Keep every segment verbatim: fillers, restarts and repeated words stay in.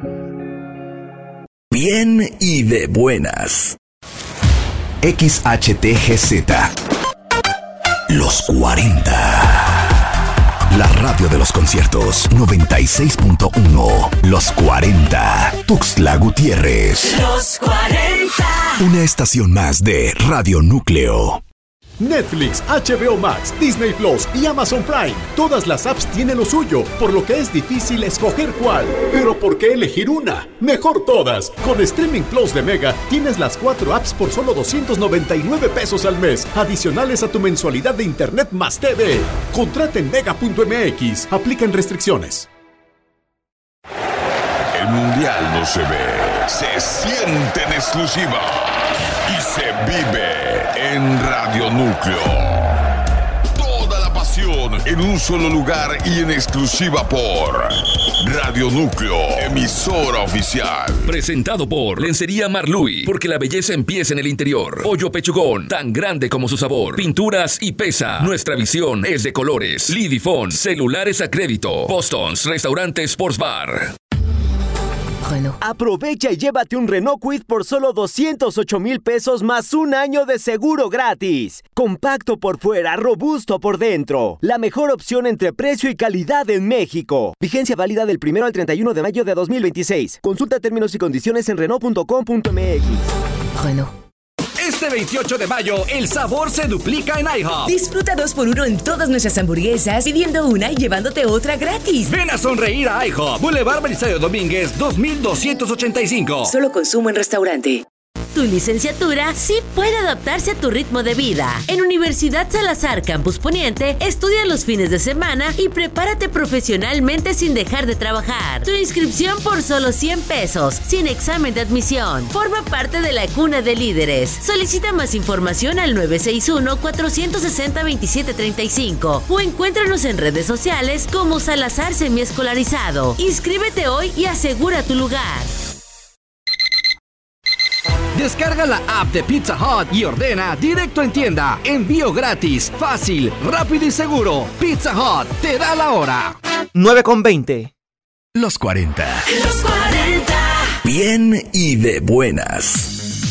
Bien y de buenas. X H T G Z. Los cuarenta. La radio de los conciertos noventa y seis punto uno. Los cuarenta. Tuxtla Gutiérrez. Los cuarenta. Una estación más de Radio Núcleo. Netflix, H B O Max, Disney Plus y Amazon Prime. Todas las apps tienen lo suyo, por lo que es difícil escoger cuál. Pero ¿por qué elegir una? Mejor todas. Con Streaming Plus de Mega tienes las cuatro apps por solo doscientos noventa y nueve pesos al mes, adicionales a tu mensualidad de internet más T V. Contrata en mega punto m x. Aplican restricciones. El mundial no se ve, se siente en exclusiva y se vive en Radio Núcleo. Toda la pasión en un solo lugar y en exclusiva por Radio Núcleo, emisora oficial. Presentado por Lencería Marluy, porque la belleza empieza en el interior. Pollo Pechugón, tan grande como su sabor. Pinturas y pesa. Nuestra visión es de colores. Lidifón, celulares a crédito. Boston's, restaurante Sports Bar. Renault. Aprovecha y llévate un Renault Kwid por solo doscientos ocho mil pesos más un año de seguro gratis. Compacto por fuera, robusto por dentro. La mejor opción entre precio y calidad en México. Vigencia válida del primero al treinta y uno de mayo de dos mil veintiséis. Consulta términos y condiciones en renault punto com punto m x. Renault. Este veintiocho de mayo, el sabor se duplica en IHOP. Disfruta dos por uno en todas nuestras hamburguesas, pidiendo una y llevándote otra gratis. Ven a sonreír a IHOP. Boulevard Belisario Domínguez, dos mil doscientos ochenta y cinco. Solo consumo en restaurante. Tu licenciatura sí puede adaptarse a tu ritmo de vida. En Universidad Salazar Campus Poniente, estudia los fines de semana y prepárate profesionalmente sin dejar de trabajar. Tu inscripción por solo cien pesos, sin examen de admisión. Forma parte de la cuna de líderes. Solicita más información al nueve seis uno, cuatro seis cero, dos siete tres cinco o encuéntranos en redes sociales como Salazar Semiescolarizado. Inscríbete hoy y asegura tu lugar. Descarga la app de Pizza Hut y ordena directo en tienda. Envío gratis, fácil, rápido y seguro. Pizza Hut te da la hora. nueve con veinte. Los cuarenta. Los cuarenta. Bien y de buenas.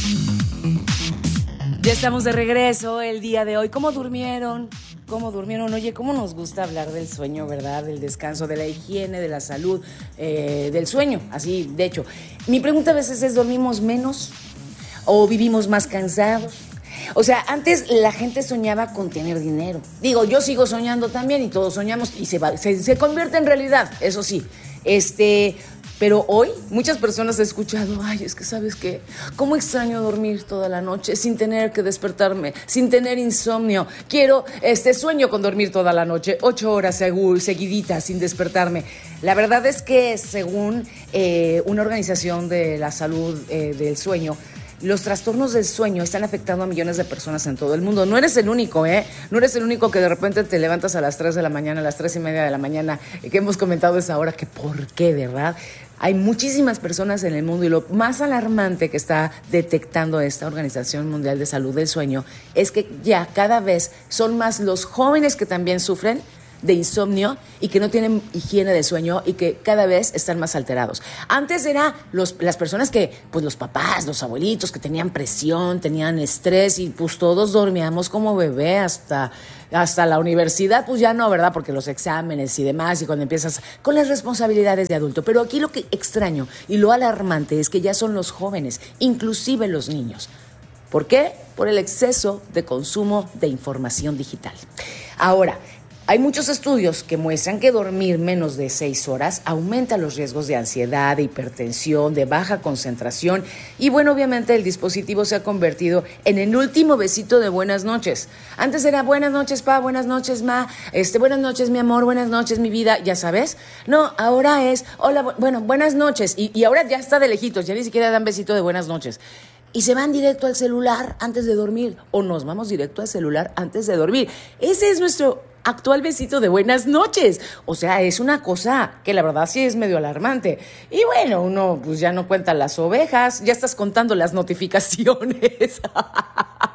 Ya estamos de regreso el día de hoy. ¿Cómo durmieron? ¿Cómo durmieron? Oye, ¿cómo nos gusta hablar del sueño, verdad? Del descanso, de la higiene, de la salud, eh, del sueño. Así, de hecho. Mi pregunta a veces es, ¿dormimos menos? ¿O vivimos más cansados? O sea, antes la gente soñaba con tener dinero. Digo, yo sigo soñando también y todos soñamos y se, va, se, se convierte en realidad, eso sí. Este, pero hoy muchas personas he escuchado, ay, es que ¿sabes qué? ¿Cómo extraño dormir toda la noche sin tener que despertarme, sin tener insomnio? Quiero, este, sueño con dormir toda la noche, ocho horas seguiditas sin despertarme. La verdad es que según eh, una organización de la salud eh, del sueño, los trastornos del sueño están afectando a millones de personas en todo el mundo. No eres el único, ¿eh? No eres el único que de repente te levantas a las tres de la mañana, a las tres y media de la mañana, que hemos comentado esa hora, que por qué, ¿verdad? Hay muchísimas personas en el mundo y lo más alarmante que está detectando esta Organización Mundial de Salud del Sueño es que ya cada vez son más los jóvenes que también sufren de insomnio y que no tienen higiene de sueño y que cada vez están más alterados. Antes era los, las personas que, pues los papás, los abuelitos que tenían presión, tenían estrés y pues todos dormíamos como bebé hasta, hasta la universidad, pues ya no, ¿verdad? Porque los exámenes y demás y cuando empiezas con las responsabilidades de adulto. Pero aquí lo que extraño y lo alarmante es que ya son los jóvenes, inclusive los niños. ¿Por qué? Por el exceso de consumo de información digital. Ahora, hay muchos estudios que muestran que dormir menos de seis horas aumenta los riesgos de ansiedad, de hipertensión, de baja concentración y bueno, obviamente el dispositivo se ha convertido en el último besito de buenas noches. Antes era buenas noches, pa, buenas noches, ma, este, buenas noches, mi amor, buenas noches, mi vida, ya sabes. No, ahora es, hola, bu- bueno, buenas noches y, y ahora ya está de lejitos, ya ni siquiera dan besito de buenas noches. Y se van directo al celular antes de dormir o nos vamos directo al celular antes de dormir. Ese es nuestro actual besito de buenas noches. O sea, es una cosa que la verdad sí es medio alarmante. Y bueno, uno pues ya no cuenta las ovejas, ya estás contando las notificaciones.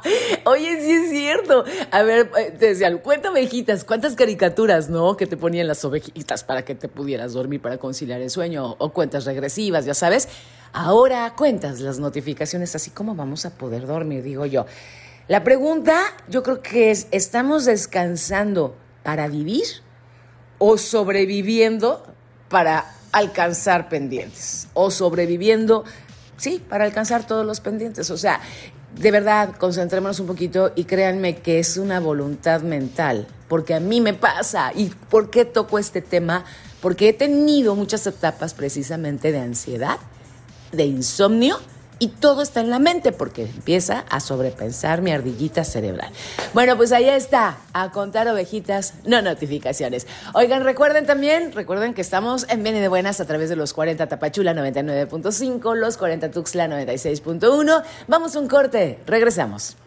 Oye, sí es cierto. A ver, te decían, cuenta ovejitas, cuántas caricaturas, ¿no? Que te ponían las ovejitas para que te pudieras dormir, para conciliar el sueño, o cuentas regresivas, ya sabes. Ahora cuentas las notificaciones, así como vamos a poder dormir, digo yo. La pregunta, yo creo que es, ¿estamos descansando para vivir o sobreviviendo para alcanzar pendientes? O sobreviviendo, sí, para alcanzar todos los pendientes. O sea, de verdad, concentrémonos un poquito y créanme que es una voluntad mental, porque a mí me pasa. ¿Y por qué toco este tema? Porque he tenido muchas etapas precisamente de ansiedad, de insomnio, y todo está en la mente porque empieza a sobrepensar mi ardillita cerebral. Bueno, pues ahí está, a contar ovejitas, no notificaciones. Oigan, recuerden también, recuerden que estamos en Viene de Buenas a través de los cuarenta Tapachula noventa y nueve punto cinco, los cuarenta Tuxtla noventa y seis punto uno. Vamos a un corte, regresamos.